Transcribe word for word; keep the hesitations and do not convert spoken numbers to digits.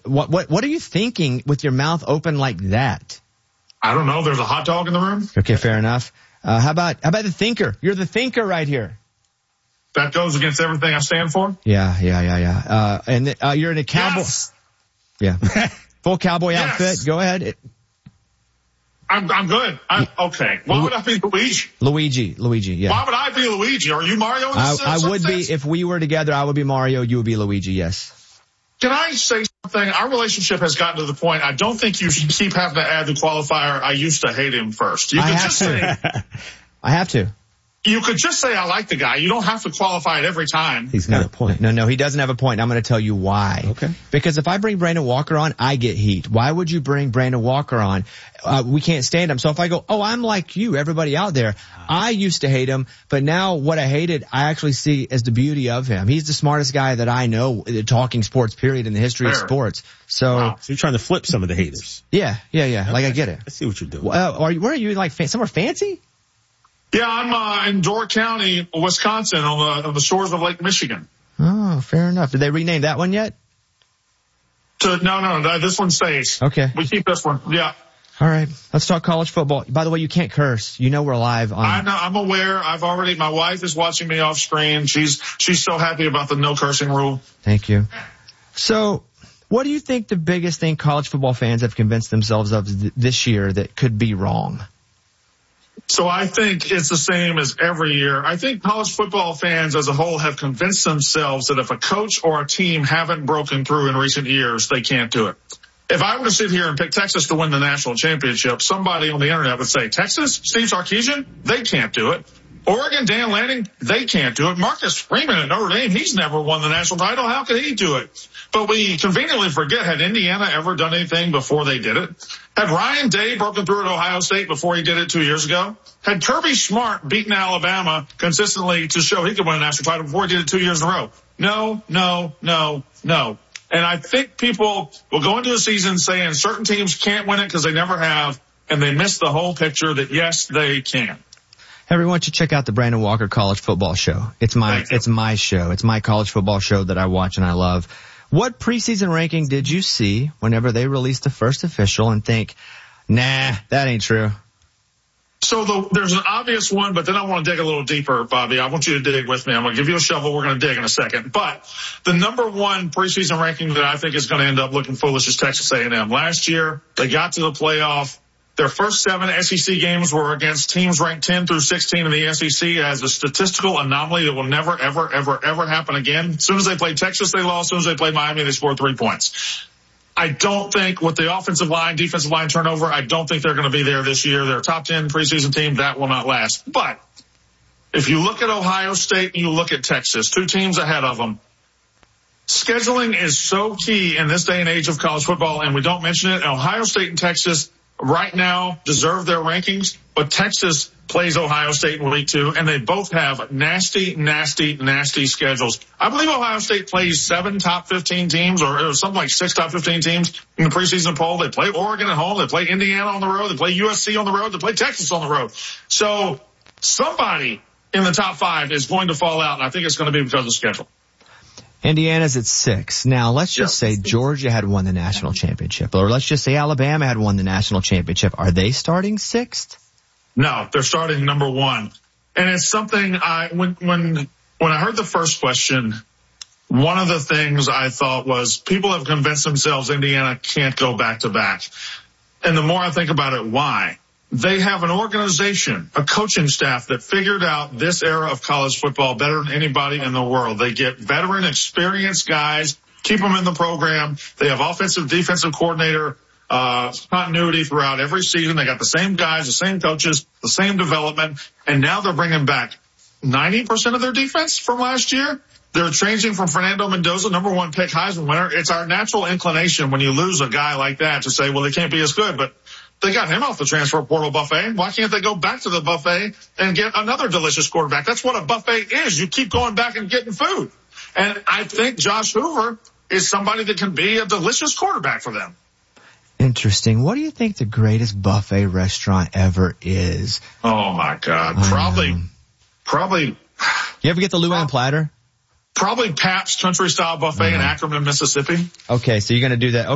what, what, what are you thinking with your mouth open like that? I don't know. There's a hot dog in the room. Okay, fair enough. Uh, how about, how about the thinker? You're the thinker right here. That goes against everything I stand for? Yeah, yeah, yeah, yeah. Uh, and, uh, you're in a cowboy. Yes. Yeah. Full cowboy Yes. outfit. Go ahead. It, I'm, I'm good. I'm okay. Why would I be Luigi? Luigi, Luigi, yeah. Why would I be Luigi? Are you Mario? In I, this, uh, I would sense? be, if we were together, I would be Mario, you would be Luigi, yes. Can I say something? Our relationship has gotten to the point, I don't think you should keep having to add the qualifier, I used to hate him first. You I could have just to. say, I have to. you could just say I like the guy. You don't have to qualify it every time. He's got a point. No, no, he doesn't have a point. I'm going to tell you why. Okay. Because if I bring Brandon Walker on, I get heat. Why would you bring Brandon Walker on? Uh, we can't stand him. So if I go, oh, I'm like you, everybody out there, I used to hate him, but now what I hated, I actually see as the beauty of him. He's the smartest guy that I know, uh, talking sports, period, in the history Fair. of sports. So, Wow. So you're trying to flip some of the haters. yeah, yeah, yeah. Okay. Like I get it. I see what you're doing. Uh, are you, where are you, like, fa- somewhere fancy? Yeah, I'm uh, in Door County, Wisconsin, on the on the shores of Lake Michigan. Oh, fair enough. Did they rename that one yet? To, no, no, no, this one stays. Okay. We keep this one. Yeah. All right. Let's talk college football. By the way, you can't curse. You know we're live on. I know, I'm aware. I've already, my wife is watching me off screen. She's, she's so happy about the no cursing rule. Thank you. So, what do you think the biggest thing college football fans have convinced themselves of th- this year that could be wrong? So I think it's the same as every year. I think college football fans as a whole have convinced themselves that if a coach or a team haven't broken through in recent years, they can't do it. If I were to sit here and pick Texas to win the national championship, somebody on the internet would say, Texas, Steve Sarkisian, they can't do it. Oregon, Dan Lanning, they can't do it. Marcus Freeman at Notre Dame, he's never won the national title. How could he do it? But we conveniently forget, had Indiana ever done anything before they did it? Had Ryan Day broken through at Ohio State before he did it two years ago? Had Kirby Smart beaten Alabama consistently to show he could win a national title before he did it two years in a row? No, no, no, no. And I think people will go into a season saying certain teams can't win it because they never have, and they miss the whole picture that, yes, they can. Everyone should check out the Brandon Walker College Football Show. It's my, it's my show. It's my college football show that I watch and I love. What preseason ranking did you see whenever they released the first official and think, nah, that ain't true? So the, there's an obvious one, but then I want to dig a little deeper, Bobby. I want you to dig with me. I'm going to give you a shovel. We're going to dig in a second. But the number one preseason ranking that I think is going to end up looking foolish is Texas A and M. Last year, they got to the playoff. Their first seven S E C games were against teams ranked ten through sixteen in the S E C as a statistical anomaly that will never, ever, ever, ever happen again. As soon as they played Texas, they lost. As soon as they played Miami, they scored three points. I don't think with the offensive line, defensive line turnover, I don't think they're going to be there this year. They're a top ten preseason team. That will not last. But if you look at Ohio State and you look at Texas, two teams ahead of them, scheduling is so key in this day and age of college football, and we don't mention it. Ohio State and Texas right now deserve their rankings, but Texas plays Ohio State in week two, and they both have nasty, nasty, nasty schedules. I believe Ohio State plays seven top fifteen teams or, or something like six top fifteen teams in the preseason poll. They play Oregon at home. They play Indiana on the road. They play U S C on the road. They play Texas on the road. So somebody in the top five is going to fall out, and I think it's going to be because of schedule. Indiana's at six. Now, let's just Yep. say Georgia had won the national championship, or let's just say Alabama had won the national championship. Are they starting sixth? No, they're starting number one. And it's something I, when, when, when I heard the first question, one of the things I thought was people have convinced themselves Indiana can't go back to back. And the more I think about it, why? They have an organization, a coaching staff that figured out this era of college football better than anybody in the world. They get veteran, experienced guys, keep them in the program. They have offensive, defensive coordinator, uh, continuity throughout every season. They got the same guys, the same coaches, the same development. And now they're bringing back ninety percent of their defense from last year. They're changing from Fernando Mendoza, number one pick Heisman winner. It's our natural inclination when you lose a guy like that to say, well, they can't be as good, but they got him off the transfer portal buffet. Why can't they go back to the buffet and get another delicious quarterback? That's what a buffet is. You keep going back and getting food. And I think Josh Hoover is somebody that can be a delicious quarterback for them. Interesting. What do you think the greatest buffet restaurant ever is? Oh my God. I Probably, know. probably, You ever get the Luann platter? probably Pabst Country Style Buffet in Ackerman, Mississippi. Okay, so you're going to do that.